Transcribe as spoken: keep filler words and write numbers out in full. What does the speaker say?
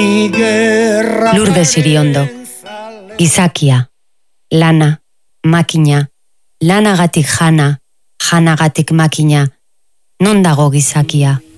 Lourdes Iriondo. Gizakia, lana, makina, lanagatik jana, janagatik makina, non dago gizakia?